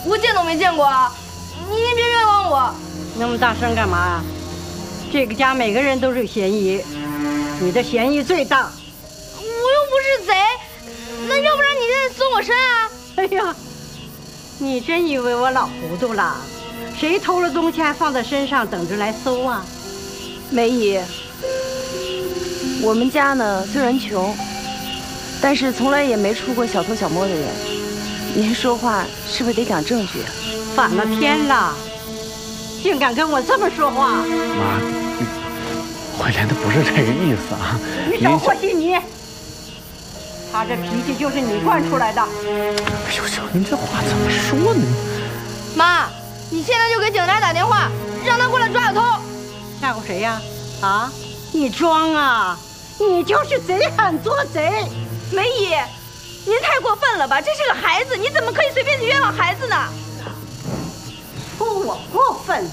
我见都没见过啊！你别冤枉我！ 那么大声干嘛呀？这个家每个人都是嫌疑，你的嫌疑最大。 我又不是贼，那要不然你现在搜我身啊？ 哎呀，你真以为我老糊涂了？谁偷了东西还放在身上等着来搜啊？ 梅姨，我们家呢虽然穷，但是从来也没出过小偷小摸的人。您说话是不是得讲证据啊？ 反了天了，竟敢跟我这么说话！ 妈，慧莲她不是这个意思啊！ 你少和稀泥！他这脾气就是你惯出来的。 哎呦呦，您这话怎么说呢？ 妈，你现在就给警察打电话，让他过来抓小偷。 吓唬谁呀？啊，你装啊！你就是贼喊捉贼！ 梅姨，您太过分了吧？这是个孩子，你怎么可以随便去冤枉孩子呢？ 说我过分，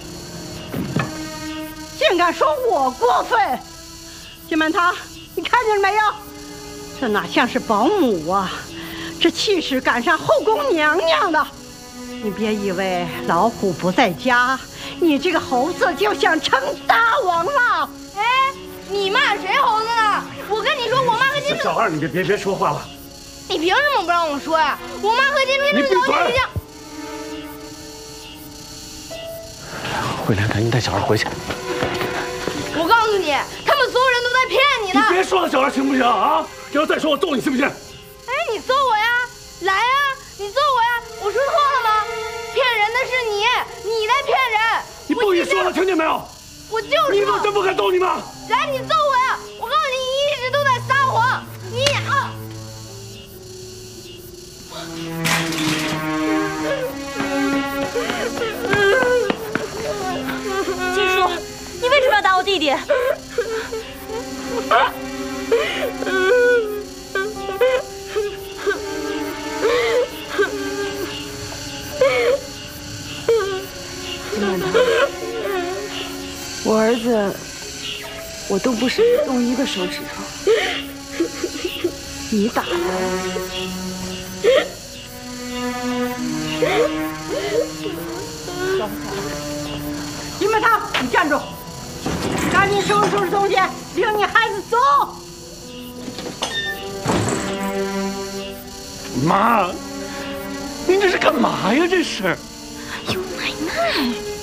竟敢说我过分！金满堂，你看见了没有？这哪像是保姆啊，这气势赶上后宫娘娘了。你别以为老虎不在家，你这个猴子就想称大王了。 哎，你骂谁猴子呢？我跟你说，我妈和金小二，你别说话了。 你凭什么不让我说呀？我妈和金珠是小姐姐。 慧莲，赶紧带小二回去。 我告诉你，他们所有人都在骗你呢。 你别说了，小二行不行啊？要再说我揍你，信不信？ 哎，你揍我呀！来呀！你揍我呀！我说错了吗？骗人的是你，你在骗人！ 你不许说了，听见没有？ 我就说， 你们真不敢揍你吗？ 来，你揍我呀！我告诉你，你一直都在撒谎。你啊！ 金叔，你为什么要打我弟弟？我儿子，我都不舍得动一个手指头，你打的。 金满堂，你站住！赶紧收拾收拾东西，领你孩子走。 妈，您这是干嘛呀？这是。 有奶奶。